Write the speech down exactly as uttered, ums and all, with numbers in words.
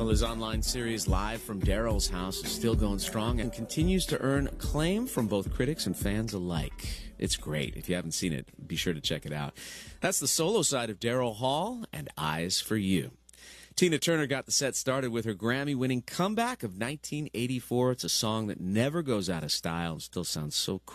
Well, his online series Live from Daryl's House is still going strong and continues to earn acclaim from both critics and fans alike. It's great. If you haven't seen it, be sure to check it out. That's the solo side of Daryl Hall and Eyes for You. Tina Turner got the set started with her Grammy-winning comeback of nineteen eighty-four. It's a song that never goes out of style and still sounds so cool.